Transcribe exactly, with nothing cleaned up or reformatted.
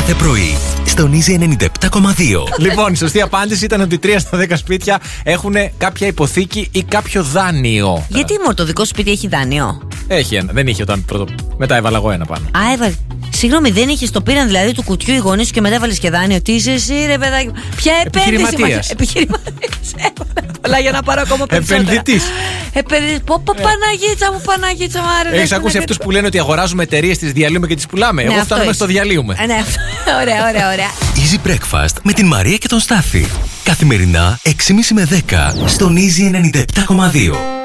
κάθε πρωί στον Easy ενενήντα επτά κόμμα δύο. Λοιπόν, η σωστή απάντηση ήταν ότι τρία στα δέκα σπίτια έχουν κάποια υποθήκη ή κάποιο δάνειο. Γιατί μόνο το δικό σου σπίτι έχει δάνειο? Έχει ένα. Δεν είχε όταν πρώτο. Μετά έβαλα εγώ ένα πάνω. Α, έβαλε. Συγγνώμη, δεν είχε το πήραν δηλαδή του κουτιού οι γονείς σου και μετά έβαλε και δάνειο? Τι είσαι εσύ, ρε παιδάκι? Ποια επένδυση? Επιχειρηματίας. Επιχειρηματίας. Πολλά για να πάρω ακόμα περισσότερα. Επενδυτής. Επενδυτής. Πω, πω, Παναγίτσα μου, Παναγίτσα μου, άρε. Έχεις ακούσει αυτούς που λένε ότι αγοράζουμε εταιρείες, τις διαλύουμε και τις πουλάμε? Εγώ φτάνω μέχρι το διαλύουμε. Ναι, ωραία, ωραία, ωραία. Easy Breakfast με την Μαρία και τον Στάφη. Καθημερινά έξι και μισή με δέκα στον Easy ενενήντα επτά κόμμα δύο.